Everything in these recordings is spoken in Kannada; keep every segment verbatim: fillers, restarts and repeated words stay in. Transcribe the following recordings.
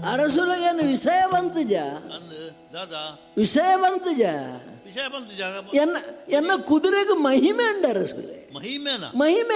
ಅರಸುಲಗೇನು ವಿಷಯ ಬಂತು ಜಾ ಅಂದು ದಾದಾ ವಿಷಯ ಬಂತು ಜಾ ವಿಷಯ ಬಂತು ಜಾಗ ಎನ್ನ ಎನ್ನ ಕುದುರೆಗೆ ಮಹಿಮೆ ಉಂಡ ಅರಸುಲೆ ಮಹಿಮೇನ ಮಹಿಮೆ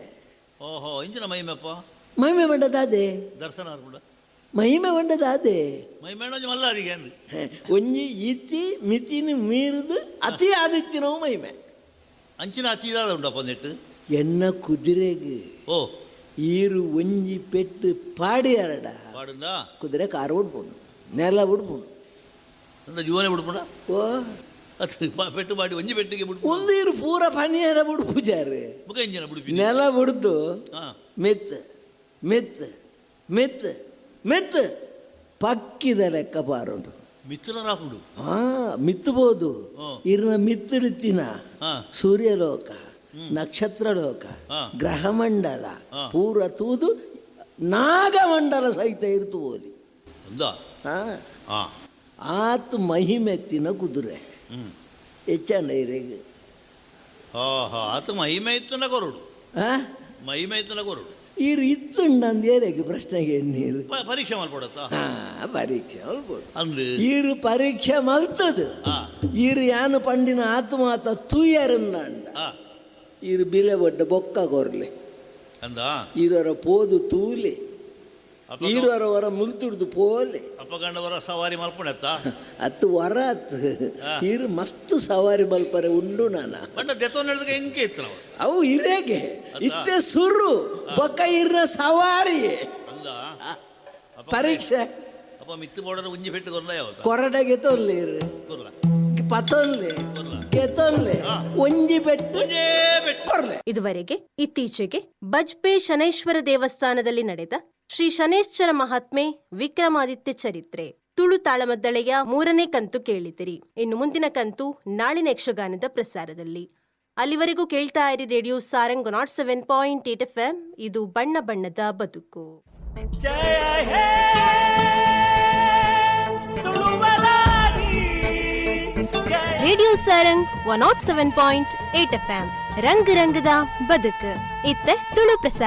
ಓಹೋ ಇಂಜಿನ ಮಹಿಮೆಪ್ಪ ಮಹಿಮೆ ಬಂಡದಾದೆ ದರ್ಶನ ಕೂಡ ಮಹಿಮೆ ಬಂಡದಾದೆ ಮಹಿಮೇಣ ಮಲ್ಲ ಅದಿಗೆ ಅಂದು ಒಂಜಿ ಇತಿ ಮಿತಿನ ಮೀರಿದು ಅತಿ ಆದಿತ್ಯನವು ಮಹಿಮೆ ಅಂಚಿನ ಅತಿದಾದ ಉಂಟಪ್ಪ ನೆಟ್ಟು ಎನ್ನ ಕುದುರೆಗೆ ಓ ಈರು ಒಂಜಿ ಪೆಟ್ಟು ಪಾಡಿ ಎರಡ ಪಾಡುಂದ ಕುದುರೆ ಕಾರು ಬಿಡ್ಬೋದು ನೆಲ ಬಿಡ್ಬೋದು ನನ್ನ ಜೀವನ ಬಿಡ್ಬೋಣ ಓ ಅದು ಪೆಟ್ಟು ಮಾಡಿ ಒಂಜಿ ಪೆಟ್ಟಿಗೆ ಬಿಡ್ಬೋದು ಒಂದು ಇರು ಪೂರ ಪನಿಯರ ಬಿಡು ಪೂಜಾರಿ ಮುಖ ಇಂಜಿನ ಬಿಡ್ಬಿ ನೆಲ ಬಿಡ್ದು ಹಾಂ ಮೆತ್ ಮೆತ್ ಮೆತ್ ಮೆತ್ ಪಕ್ಕಿದ ಲೆಕ್ಕ ಪಾರುಂಡು ಮಿತ್ರನ ರಾಕುಡು ಹಾ ಮಿತ್ತಬಹುದು ಹ್ಮ್. ಇರ್ನ ಮಿತ್ತುಡುತ್ತಿನ ಹಾಂ ಸೂರ್ಯಲೋಕ ನಕ್ಷತ್ರಲೋಕ ಹಾ. ಗ್ರಹಮಂಡಲ ಹಾ. ಪೂರ ತೂದು ನಾಗಮಂಡಲ ಸಹಿತ ಇರ್ತು ಓಲಿ ಹೌದಾ ಹಾ ಹಾಂ ಆತು ಮಹಿಮೆತ್ತಿನ ಕುದುರೆ ಹ್ಞೂ ಹೆಚ್ಚಂಡೈರೆಗೆ ಹಾ ಹಾ ಆತ ಮಹಿಮೆ ಇತ್ತನ ಕೊರಡು ಹಾ ಮಹಿಮೆ ಇತ್ತನ ಕೊರಡು ಈರು ಇತ್ತುಂಡಂದೇರೆಗೆ ಪ್ರಶ್ನೆಗೆ ನೀರು ಪ- ಪರೀಕ್ಷೆ ಮಾಡ್ಕೊಡತ್ತಾ ಹಾ ಪರೀಕ್ಷೆ ಅಲ್ಬೋದು ಅಂದು ಈರು ಪರೀಕ್ಷೆ ಮಲ್ತದು ಹಾಂ ಈರು ಯಾನು ಪಂಡಿನ ಆತ್ಮಾತ ತೂಯರಂದ ಹಾಂ ಈರು ಬಿಲೆ ಬೊಡ್ಡ ಬೊಕ್ಕ ಕೊರ್ಲೆ ಅಂದ ಈರವರ ಪೋದು ತೂಲೆ ಅಪ್ಪ ಈರವರ ಮುಲ್ತುಡ್ದು ಪೋಲೆ ಅಪ್ಪಗಂಡವರ ಸವಾರಿ ಮಲ್ಪಣೆತ್ತ ಅತ್ತು ವರ ಅತ್ತು ಹಾ. ಈರು ಮಸ್ತ್ ಸವಾರಿ ಮಲ್ಪರೆ ಉಂಡು ನಾನ ಬಣ್ಣ ದೆತ್ತೋ ನಡೆದಾಗ ಹೆಂಗೆ ಇತ್ತು ನಾವು ಅವು ಇರೇಗೆ ಅತ್ತ? ಇತ್ತೆ ಸುರು ಬೊಕ್ಕ ಇರ್ನ ಸವಾರಿ ಅಂದ ಅಪ್ಪ ಪರೀಕ್ಷೆ ಅಪ್ಪ ಮಿತ್ತು ಬೋರ್ಡರ್ ಉಂಜಿ ಪೆಟ್ಟು ಕೊರ್ಲ ಯಾವತ್ತ ಕೊರಡೆಗೆ ತೊಲ್ಲೇರು ಕೊರ್ಲ ಪತೊಲ್ಲೆ ಕೊರ್ಲ ಕೆತೊಲ್ಲೆ ಹಾ. ಒಂಜಿ ಬೆಟ್ಟು ಒಂಜೇ ಪೆಟ್ಟು ಕೊರ್ಲೆ. ಇದುವರೆಗೆ ಇತ್ತೀಚೆಗೆ ಬಜ್ಪೆ ಶನೈಶ್ವರ ದೇವಸ್ಥಾನದಲ್ಲಿ ನಡೆದ ಶ್ರೀ ಶನೇಶ್ವರ ಮಹಾತ್ಮೆ ವಿಕ್ರಮಾದಿತ್ಯ ಚರಿತ್ರೆ ತುಳು ತಾಳಮದ್ದಳೆಯ ಮೂರನೇ ಕಂತು ಕೇಳಿದಿರಿ. ಇನ್ನು ಮುಂದಿನ ಕಂತು ನಾಳಿನ ಯಕ್ಷಗಾನದ ಪ್ರಸಾರದಲ್ಲಿ. ಅಲ್ಲಿವರೆಗೂ ಕೇಳ್ತಾ ಇರಿ radio Sarang not seven point eight F M. ಇದು ಬಣ್ಣ ಬಣ್ಣದ ಬದುಕು. Radio Sarang one not seven point eight F M. ರಂಗ ರಂಗದ ಬದುಕು ಇತ್ತೆ ತುಳು ಪ್ರಸಾರ.